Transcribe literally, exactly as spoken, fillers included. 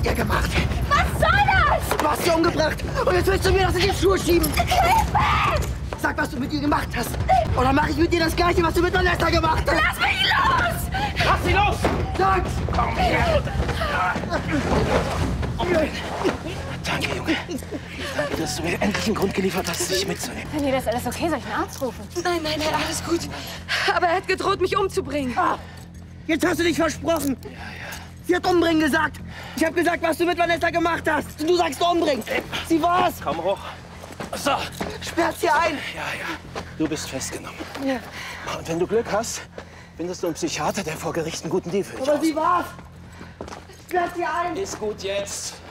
ihr gemacht? Was soll das? Du hast sie umgebracht und jetzt willst du mir das in die Schuhe schieben. Hilfe! Sag, was du mit ihr gemacht hast. Oder mache ich mit dir das Gleiche, was du mit Vanessa gemacht hast? Lass mich los! Lass sie los! Sag's! Komm her! Danke, Junge. Danke, dass du mir endlich einen Grund geliefert hast, dich mitzunehmen. Wenn dir das alles okay, soll ich einen Arzt rufen? Nein, nein, nein, alles gut. Aber er hat gedroht, mich umzubringen. Ah, jetzt hast du dich versprochen. Ja, ja. Sie hat umbringen gesagt. Ich habe gesagt, was du mit Vanessa gemacht hast. Und du sagst umbringen. Sie war's. Komm hoch. So. Sperrt sie ein. Ja, ja. Du bist festgenommen. Ja. Und wenn du Glück hast, findest du einen Psychiater, der vor Gericht einen guten Deal für dich Aber aus. sie war's. Sperrt sie ein. Ist gut jetzt.